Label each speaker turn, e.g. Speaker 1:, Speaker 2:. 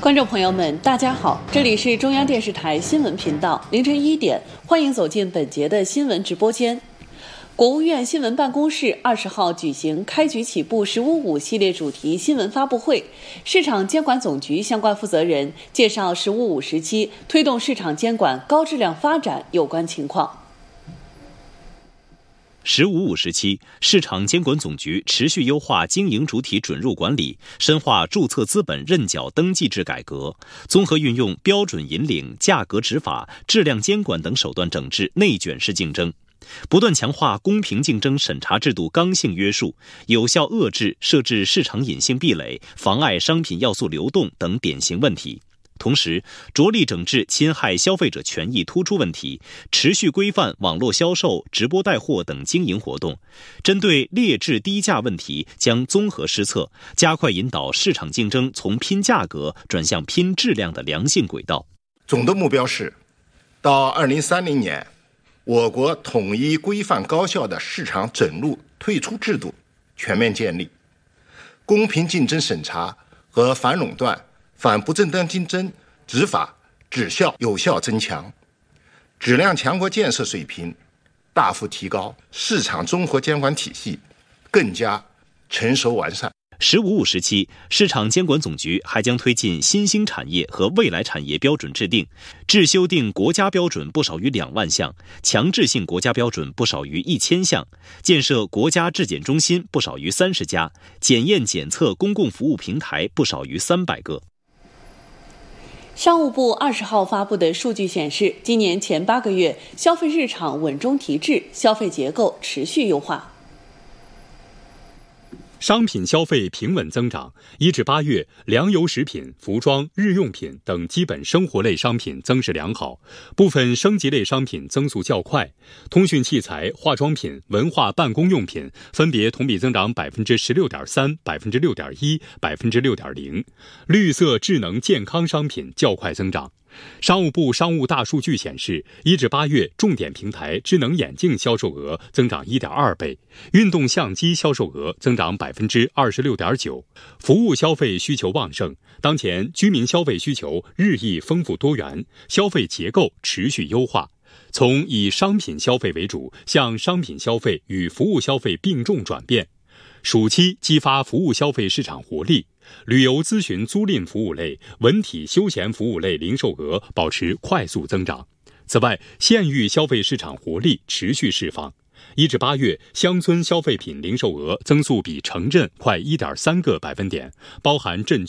Speaker 1: 观众朋友们，大家好，这里是中央电视台新闻频道，凌晨1点，欢迎走进本节的新闻直播间。国务院新闻办公室20号举行开局起步“15.5”系列主题新闻发布会，市场监管总局相关负责人介绍“15.5”时期推动市场监管高质量发展有关情况。
Speaker 2: “15.5”时期，市场监管总局持续优化经营主体准入管理，深化注册资本认缴登记制改革，综合运用标准引领、价格执法、质量监管等手段整治内卷式竞争，不断强化公平竞争审查制度刚性约束，有效遏制设置市场隐性壁垒、妨碍商品要素流动等典型问题。同时，着力整治侵害消费者权益突出问题，持续规范网络销售、直播带货等经营活动。针对劣质低价问题，将综合施策，加快引导市场竞争从拼价格转向拼质量的良性轨道。
Speaker 3: 总的目标是，到2030年，我国统一规范高效的市场准入退出制度全面建立，公平竞争审查和反垄断、反不正当竞争执法质效有效增强，质量强国建设水平大幅提高，市场综合监管体系更加成熟完善。
Speaker 2: “15.5”时期，市场监管总局还将推进新兴产业和未来产业标准制定，制修订国家标准不少于2万项，强制性国家标准不少于1000项，建设国家质检中心不少于30家，检验检测公共服务平台不少于300个。
Speaker 1: 商务部20号发布的数据显示，今年前8个月，消费市场稳中提质，消费结构持续优化。
Speaker 4: 商品消费平稳增长，1至8月，粮油食品、服装、日用品等基本生活类商品增势良好，部分升级类商品增速较快。通讯器材、化妆品、文化办公用品分别同比增长16.3%、6.1%、6.0%。绿色智能健康商品较快增长。商务部商务大数据显示，1至8月重点平台智能眼镜销售额增长1.2倍，运动相机销售额增长26.9%。服务消费需求旺盛，当前居民消费需求日益丰富多元，消费结构持续优化，从以商品消费为主向商品消费与服务消费并重转变。暑期激发服务消费市场活力，旅游咨询租赁服务类、文体休闲服务类零售额保持快速增长。此外，县域消费市场活力持续释放。1至8月，乡村消费品零售额增速比城镇快1.3个百分点，包含镇